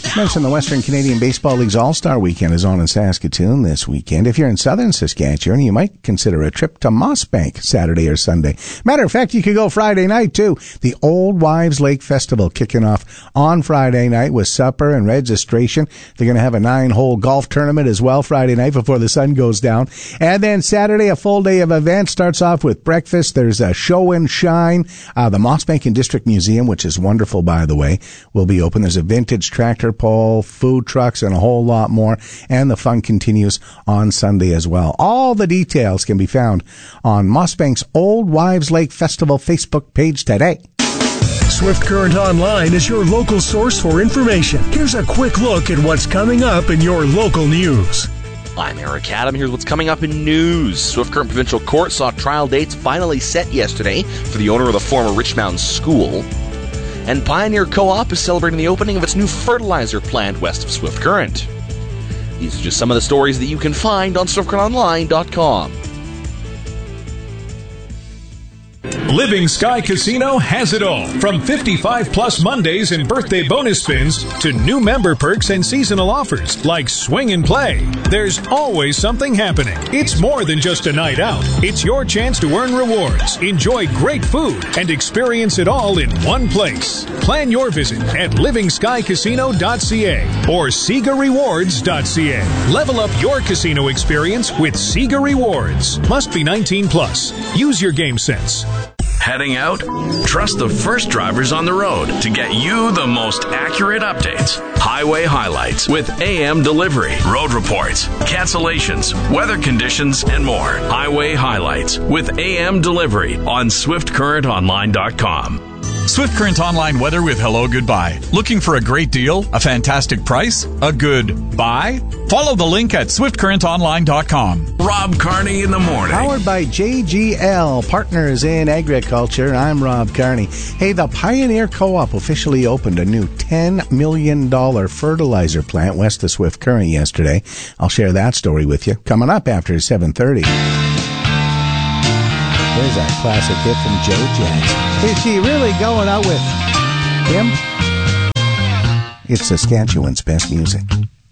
Mentioned the Western Canadian Baseball League's All-Star Weekend is on in Saskatoon this weekend. If you're in southern Saskatchewan, you might consider a trip to Mossbank Saturday or Sunday. Matter of fact, you could go Friday night, too. The Old Wives Lake Festival kicking off on Friday night with supper and registration. They're going to have a 9-hole golf tournament as well Friday night before the sun goes down. And then Saturday, a full day of events starts off with breakfast. There's a show and shine. The Mossbank and District Museum, which is wonderful, by the way, will be open. There's a vintage tractor pull, food trucks, and a whole lot more. And the fun continues on Sunday as well. All the details can be found on Mossbank's Old Wives Lake Festival Facebook page today. Swift Current Online is your local source for information. Here's a quick look at what's coming up in your local news. I'm Eric Adam. Here's what's coming up in news. Swift Current Provincial Court saw trial dates finally set yesterday for the owner of the former Rich Mountain School. And Pioneer Co-op is celebrating the opening of its new fertilizer plant west of Swift Current. These are just some of the stories that you can find on SwiftCurrentOnline.com. Living Sky Casino has it all. From 55-plus Mondays and birthday bonus spins to new member perks and seasonal offers like Swing and Play. There's always something happening. It's more than just a night out. It's your chance to earn rewards, enjoy great food, and experience it all in one place. Plan your visit at livingskycasino.ca or SegaRewards.ca. Level up your casino experience with Sega Rewards. Must be 19+. Use your game sense. Heading out? Trust the first drivers on the road to get you the most accurate updates. Highway highlights with AM delivery, road reports, cancellations, weather conditions, and more. Highway highlights with AM delivery on SwiftCurrentOnline.com. Swift Current Online weather with Hello Goodbye. Looking for a great deal, a fantastic price, a good buy? Follow the link at SwiftCurrentOnline.com. Rob Carney in the morning. Powered by JGL, Partners in Agriculture. I'm Rob Carney. Hey, the Pioneer Co-op officially opened a new $10 million fertilizer plant west of Swift Current yesterday. I'll share that story with you coming up after 7:30. There's our classic hit from Joe Jazz. Is she really going out with him? It's Saskatchewan's best music.